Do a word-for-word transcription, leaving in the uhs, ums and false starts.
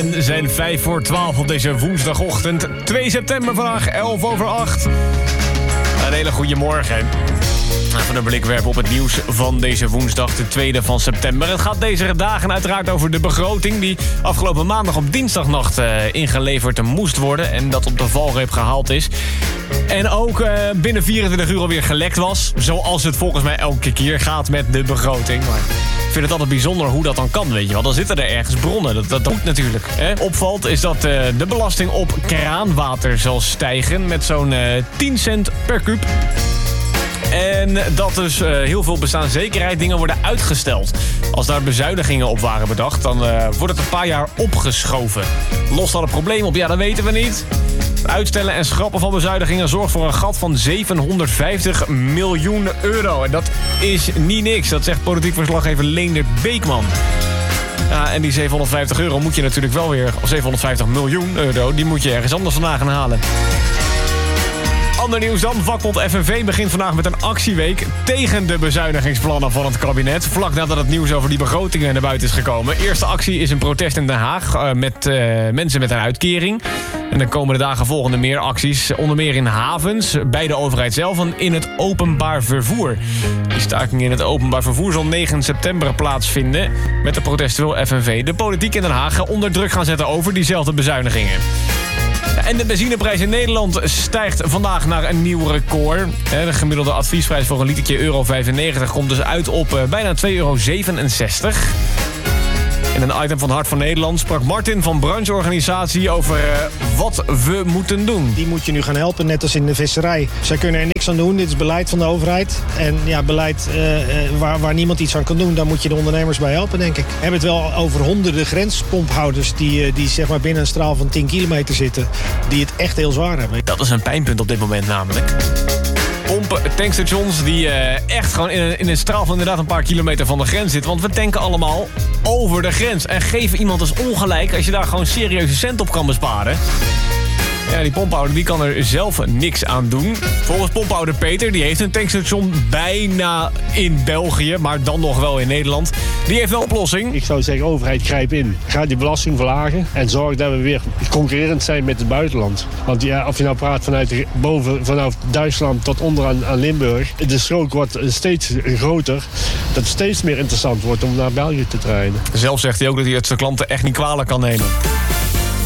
dagen zijn vijf voor twaalf op deze woensdagochtend. twee september vandaag, elf over acht. Een hele goede morgen. Even een blik werpen op het nieuws van deze woensdag, de tweede van september. Het gaat deze dagen uiteraard over de begroting die afgelopen maandag op dinsdagnacht uh, ingeleverd moest worden. En dat op de valreep gehaald is. En ook uh, binnen vierentwintig uur alweer gelekt was. Zoals het volgens mij elke keer gaat met de begroting. Maar ik vind het altijd bijzonder hoe dat dan kan, weet je wel. Dan zitten er ergens bronnen. Dat, dat moet natuurlijk. Hè. Opvalt is dat uh, de belasting op kraanwater zal stijgen met zo'n uh, tien cent per kuub. En dat dus uh, heel veel bestaanszekerheid dingen worden uitgesteld. Als daar bezuinigingen op waren bedacht, dan uh, wordt het een paar jaar opgeschoven. Lost dat het probleem op? Ja, dat weten we niet. Uitstellen en schrappen van bezuinigingen zorgt voor een gat van zevenhonderdvijftig miljoen euro. En dat is niet niks, dat zegt politiek verslaggever Leendert Beekman. Ja, en die zevenhonderdvijftig euro moet je natuurlijk wel weer, of zevenhonderdvijftig miljoen euro, die moet je ergens anders vandaan gaan halen. Ander nieuws dan. Vakbond F N V begint vandaag met een actieweek tegen de bezuinigingsplannen van het kabinet. Vlak nadat het nieuws over die begrotingen naar buiten is gekomen. Eerste actie is een protest in Den Haag uh, met uh, mensen met een uitkering. En de komende dagen volgende meer acties. Onder meer in havens, bij de overheid zelf en in het openbaar vervoer. Die staking in het openbaar vervoer zal negen september plaatsvinden. Met de protesten wil F N V de politiek in Den Haag onder druk gaan zetten over diezelfde bezuinigingen. En de benzineprijs in Nederland stijgt vandaag naar een nieuw record. De gemiddelde adviesprijs voor een litertje euro vijfennegentig komt dus uit op bijna twee euro zevenenzestig. In een item van Hart van Nederland sprak Martin van brancheorganisatie over uh, wat we moeten doen. Die moet je nu gaan helpen, net als in de visserij. Zij kunnen er niks aan doen, dit is beleid van de overheid. En ja, beleid uh, waar, waar niemand iets aan kan doen, daar moet je de ondernemers bij helpen, denk ik. We hebben het wel over honderden grenspomphouders die, die zeg maar binnen een straal van tien kilometer zitten. Die het echt heel zwaar hebben. Dat is een pijnpunt op dit moment namelijk. Pompen, tankstations die uh, echt gewoon in een, in een straal van inderdaad een paar kilometer van de grens zitten. Want we tanken allemaal over de grens. En geven iemand eens ongelijk als je daar gewoon serieuze cent op kan besparen. Ja, die pomphouder die kan er zelf niks aan doen. Volgens pomphouder Peter, die heeft een tankstation bijna in België, maar dan nog wel in Nederland. Die heeft wel een oplossing. Ik zou zeggen, overheid grijp in. Ga die belasting verlagen en zorg dat we weer concurrerend zijn met het buitenland. Want ja, of je nou praat vanuit boven, vanaf Duitsland tot onderaan aan Limburg. De strook wordt steeds groter. Dat het steeds meer interessant wordt om naar België te rijden. Zelf zegt hij ook dat hij het zijn klanten echt niet kwalijk kan nemen.